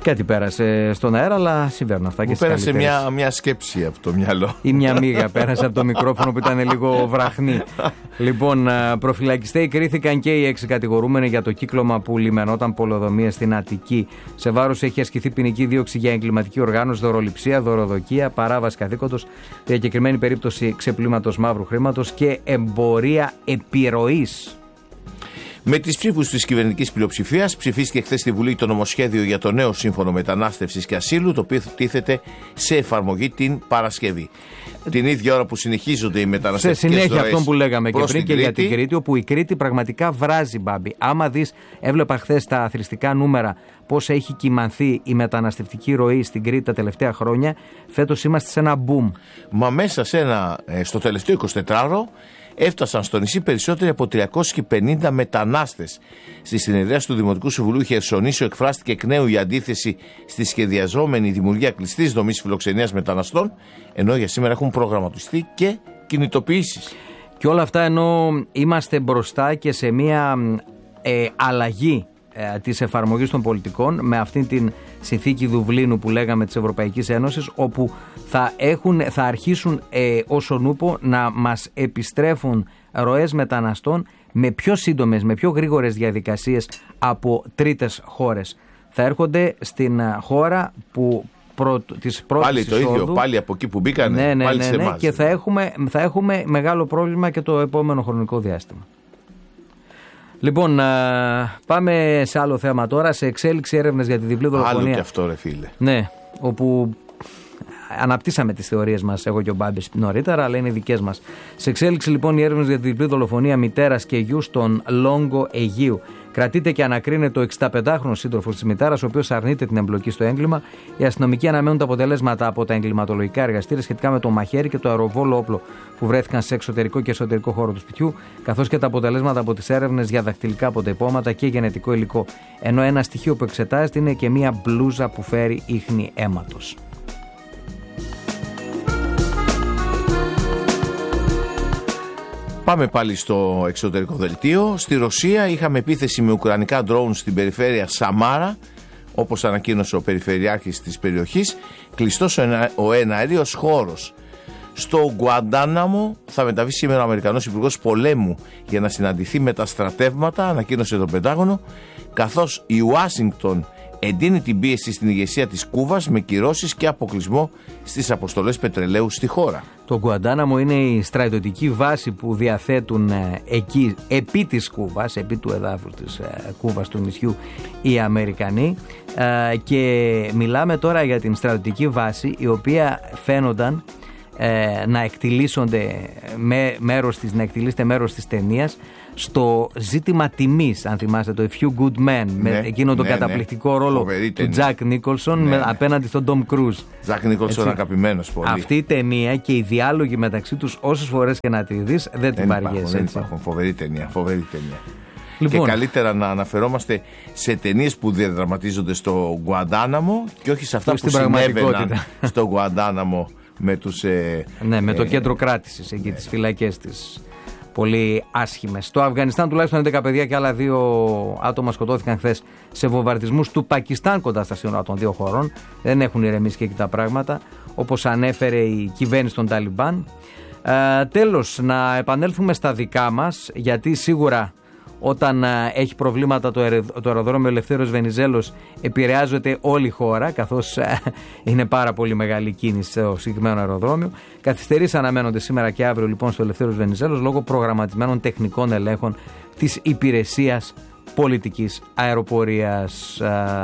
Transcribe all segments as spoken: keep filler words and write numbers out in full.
Κάτι πέρασε στον αέρα, αλλά συμβαίνουν αυτά. Μου και πέρασε μια, μια σκέψη από το μυαλό. Ή μια μίγα πέρασε από το μικρόφωνο που ήταν λίγο βραχνή. Λοιπόν, προφυλακιστέοι κρίθηκαν και οι έξι κατηγορούμενοι για το κύκλωμα που λιμενόταν πολεοδομίες στην Αττική. Σε βάρος έχει ασκηθεί ποινική δίωξη για εγκληματική οργάνωση, δωροληψία, δωροδοκία, παράβαση καθήκοντος, διακεκριμένη περίπτωση ξεπλήματος μαύρου χρήματος και εμπορία επιρροής. Με τις ψήφους της κυβερνητικής πλειοψηφίας ψηφίστηκε χθες στη Βουλή το νομοσχέδιο για το νέο σύμφωνο μετανάστευσης και ασύλου, το οποίο τίθεται σε εφαρμογή την Παρασκευή. Την ίδια ώρα που συνεχίζονται οι μεταναστευτικές ροές. Σε συνέχεια αυτό που λέγαμε και πριν και για την Κρήτη, όπου η Κρήτη πραγματικά βράζει, Μπάμπη. Άμα δεις, έβλεπα χθες τα αθροιστικά νούμερα, πώς έχει κυμανθεί η μεταναστευτική ροή στην Κρήτη τα τελευταία χρόνια, φέτος είμαστε σε ένα boom. Μα μέσα σε ένα, στο τελευταίο εικοσιτετράωρο έφτασαν στο νησί περισσότεροι από τριακόσιοι πενήντα μετανάστες. Στη συνεδρίαση του Δημοτικού Συμβουλίου Χερσονήσου εκφράστηκε εκ νέου η αντίθεση στη σχεδιαζόμενη δημιουργία κλειστής δομής φιλοξενίας μεταναστών, ενώ για σήμερα έχουν προγραμματιστεί και κινητοποιήσεις. Και όλα αυτά ενώ είμαστε μπροστά και σε μια ε, αλλαγή ε, της εφαρμογής των πολιτικών με αυτήν την συνθήκη Δουβλίνου που λέγαμε της Ευρωπαϊκής Ένωσης, όπου θα, έχουν, θα αρχίσουν ε, όσον ούπο να μας επιστρέφουν ροές μεταναστών με πιο σύντομες, με πιο γρήγορες διαδικασίες από τρίτες χώρες. Θα έρχονται στην χώρα που προ, της πρώτης πάλι το εισόδου, ίδιο, πάλι από εκεί που μπήκανε, ναι, ναι, πάλι ναι, σε ναι, εμάς. Και θα έχουμε, θα έχουμε μεγάλο πρόβλημα και το επόμενο χρονικό διάστημα. Λοιπόν, πάμε σε άλλο θέμα τώρα. Σε εξέλιξη έρευνες για τη διπλή δολοφονία. Άλλο και αυτό, ρε φίλε. Ναι, όπου αναπτύσσαμε τις θεωρίες μας, εγώ και ο Μπάμπης νωρίτερα, αλλά είναι δικές μας. Σε εξέλιξη λοιπόν οι έρευνες για τη διπλή δολοφονία μητέρας και γιου στον Λόγκο Αιγαίου. Κρατείται και ανακρίνεται ο εξηνταπεντάχρονος σύντροφος της μητέρας, ο οποίος αρνείται την εμπλοκή στο έγκλημα. Οι αστυνομικοί αναμένουν τα αποτελέσματα από τα εγκληματολογικά εργαστήρια σχετικά με το μαχαίρι και το αεροβόλο όπλο που βρέθηκαν σε εξωτερικό και εσωτερικό χώρο του σπιτιού, καθώς και τα αποτελέσματα από τις έρευνες για δακτυλικά αποτυπώματα και γενετικό υλικό. Ενώ ένα στοιχείο που εξετάζεται είναι και μία μπλούζα που φέρει ίχνη αίματος. Πάμε πάλι στο εξωτερικό δελτίο. Στη Ρωσία είχαμε επίθεση με ουκρανικά ντρόουν στην περιφέρεια Σαμάρα, όπως ανακοίνωσε ο περιφερειάρχης της περιοχής. Κλειστός ο εναέριος χώρος. Στο Γκουαντάναμο θα μεταβεί σήμερα ο Αμερικανός Υπουργός Πολέμου για να συναντηθεί με τα στρατεύματα, ανακοίνωσε το Πεντάγωνο, καθώς η Ουάσιγκτον εντείνει την πίεση στην ηγεσία της Κούβας με κυρώσεις και αποκλεισμό στις αποστολές πετρελαίου στη χώρα. Το Γκουαντάναμο είναι η στρατιωτική βάση που διαθέτουν εκεί, επί της Κούβας, επί του εδάφους της Κούβας, του νησιού, οι Αμερικανοί, και μιλάμε τώρα για την στρατιωτική βάση η οποία φαίνονταν ε, να εκτιλήσονται με, μέρος της, να εκτιλήσεται μέρος της ταινίας στο ζήτημα τιμής, αν θυμάστε το A Few Good Men, ναι, με εκείνο τον ναι, ναι. ρόλο Φοβερή του Τζακ Νίκολσον ναι, απέναντι στον Τομ Κρούζ. Τζακ Νίκολσον αγαπημένος πολύ. Αυτή η ταινία και οι διάλογοι μεταξύ τους, όσες φορές και να τη δεις, δεν την βαριέσαι. Δεν υπάρχουν. Φοβερή ταινία. Φοβερή ταινία. Λοιπόν. Και καλύτερα να αναφερόμαστε σε ταινίες που διαδραματίζονται στο Γκουαντάναμο και όχι σε αυτά που συνέβαιναν στο Γκουαντάναμο με τους... Ε, ναι, με το ε, κέντρο κράτησης εκεί, ε, τις φυλακές της. Πολύ άσχημες. Στο Αφγανιστάν τουλάχιστον έντεκα παιδιά και άλλα δύο άτομα σκοτώθηκαν χθες σε βομβαρδισμούς του Πακιστάν κοντά στα σύνορα των δύο χωρών. Δεν έχουν ηρεμήσει και εκεί τα πράγματα, όπως ανέφερε η κυβέρνηση των Ταλιμπάν. Ε, τέλος, να επανέλθουμε στα δικά μας, γιατί σίγουρα όταν έχει προβλήματα το αεροδρόμιο Ελευθέριος Βενιζέλος επηρεάζεται όλη η χώρα, καθώς είναι πάρα πολύ μεγάλη κίνηση στο συγκεκριμένο αεροδρόμιο. Καθυστερήσεις αναμένονται σήμερα και αύριο λοιπόν στο Ελευθέριος Βενιζέλος λόγω προγραμματισμένων τεχνικών ελέγχων της Υπηρεσίας Πολιτικής Αεροπορίας.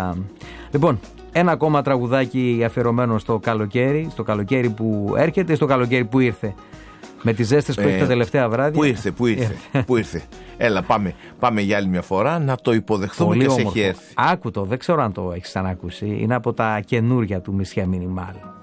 Λοιπόν, ένα ακόμα τραγουδάκι αφιερωμένο στο καλοκαίρι, στο καλοκαίρι που έρχεται ή στο καλοκαίρι που ήρθε. Με τις ζέστες που ε, έχει τα τελευταία βράδια. Πού ήρθε, πού ήρθε, πού ήρθε. Έλα, πάμε, πάμε για άλλη μια φορά να το υποδεχθούμε. Πολύ και σε έχει έρθει. Άκου το, δεν ξέρω αν το έχεις ξανακούσει. Είναι από τα καινούρια του Μισιά Μινιμάλ.